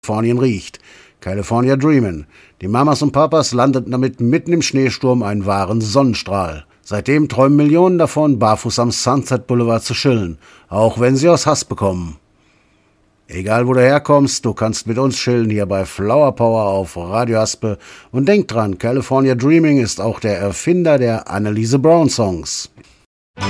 Kalifornien riecht. California Dreamin'. Die Mamas und Papas landeten damit mitten im Schneesturm einen wahren Sonnenstrahl. Seitdem träumen Millionen davon, barfuß am Sunset Boulevard zu chillen, auch wenn sie aus Hass bekommen. Egal wo du herkommst, du kannst mit uns chillen hier bei Flower Power auf Radio Aspe. Und denk dran, California Dreaming ist auch der Erfinder der Anneliese Brown Songs.